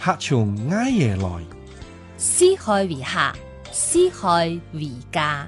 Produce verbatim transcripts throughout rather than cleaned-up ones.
客從埃耶來， 施害為客，施害為家。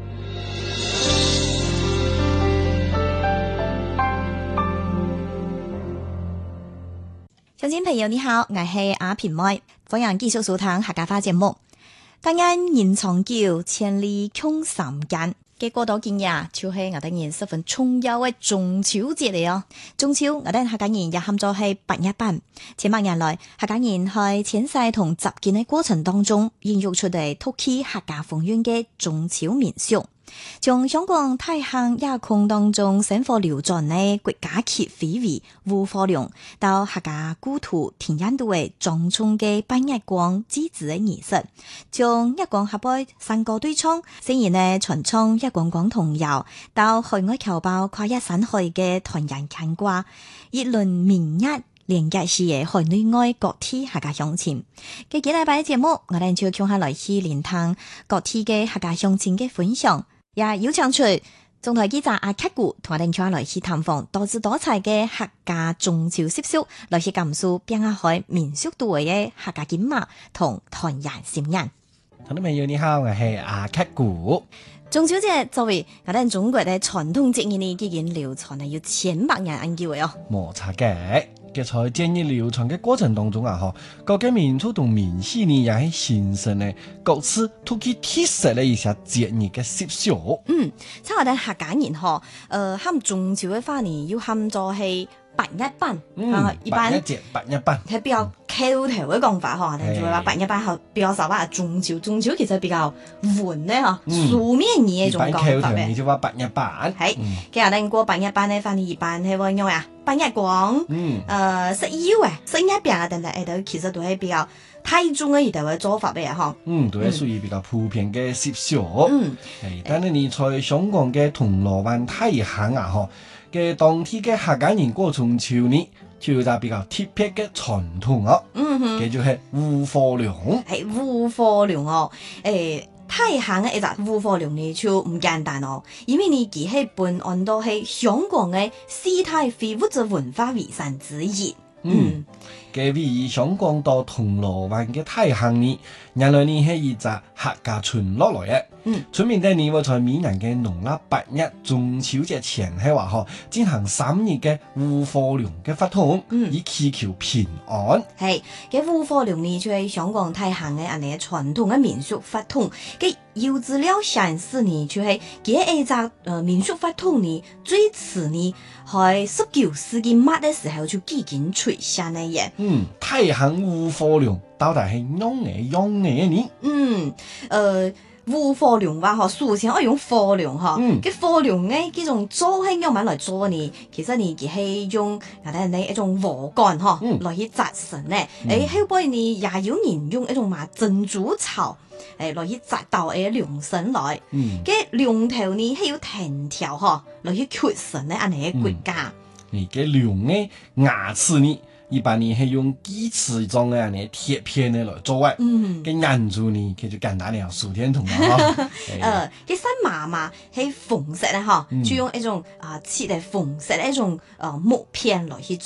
小親朋友你好，我係阿平妹，歡迎繼續收聽客家話節目。今日人長久，千里共嬋間。嘅過到今日就係我哋人十分重要嘅中秋節嚟哦。中秋我哋客家人也喊做係八一班。千百年來，客家人喺遷徙同集建嘅過程當中，孕育出嚟突起客家風韻嘅中秋民俗。從香港大漢夜空當中生活流轉嘅國家級非遺烏火龍，到客家故土田間度嘅莊重嘅拜月光祭祀嘅儀式，從月光下杯山歌對唱，雖然呢傳唱月光光童謠，到海外僑胞跨越山海嘅團圓牽掛，一輪明日連日時嘅海內外各地客家鄉親。嘅幾禮拜嘅節目，我哋就共下來去聆聽各地嘅客家鄉親嘅分享。也有請出中台記者阿克古同我哋一來去探訪多姿多彩嘅客家中秋習俗，來去感受邊下海民俗度嘅客家景物同團圓心人。 聽眾朋友你好，我係阿克古。 中秋節作為我哋中國嘅傳統節日呢，已經流傳係要千百年咁久嘅哦。 冇錯嘅。嘅在節日流傳嘅過程當中啊，嗬，各個民族同民俗呢，也係形成咧各自突起特色嘅一些節日嘅習俗。 嗯，即係我哋客家人嗬，誒喊中秋嘅話呢，要喊做係八一班， 嗯， 啊，一般八一節、八一班係比較口頭嘅講法嗬，但係就話八一班係比較少話中秋，中秋其實比較緩咧嗬，書面語嘅一種講法嘅。你就話八一班， 係，今日你過八一班咧，反而一般係話用啊，八一光， 嗯， 誒食腰啊，食一餅啊等等，誒都其實都係比較大眾嘅一道嘅做法嘅嗬。 嗯，都係屬於比較普遍嘅習俗。 嗯， 係，但係你在香港嘅銅鑼灣太行啊，嗬嘅當天嘅客家人過中秋呢，就有比較特別嘅傳統哦。 嗯哼， 叫做係烏火龍。 係烏火龍哦，誒。太行嘅一隻烏火龍呢就唔簡單哦，因為呢佢係本案都係香港嘅四大非物質文化遺產之一。 嗯，嘅位於香港到銅鑼灣嘅太行呢，原來呢係一隻客家村落來嘅。 嗯， 村民哋呢會在每年嘅農曆八月中秋節前係話嗬，進行三日嘅烏火龍嘅法通，嗯、以祈求平安。 係嘅烏火龍呢就係香港太行嘅安尼傳統嘅民俗法通嘅。有資料顯示呢，就係佢一隻誒民俗法通呢，最遲呢喺十九世紀末嘅時候就已經出現嘅嘢。 嗯，太行烏火龍到底係用嘅用嘅呢？嗯， 誒烏火龍話嗬，蘇前可以用火龍嗬，嘅火龍咧呢種做係用乜嚟做呢？其實呢佢係用嗱睇你一種禾稈嗬，來去紮成咧。誒後邊呢也有人用一種嘛珍珠草。誒，落去紮到誒龍身來，嘅龍頭呢係要藤條嗬，落去缺神咧，安尼嘅骨架。 而嘅龍嘅牙齒呢，一般呢係用雞翅狀嘅安尼鐵片咧來做嘅。嗯，嘅人做呢，佢就簡單啲，豎天筒啦。 誒，嘅新麻麻係縫石咧嗬，就用一種啊切嚟縫石一種誒木片來去做。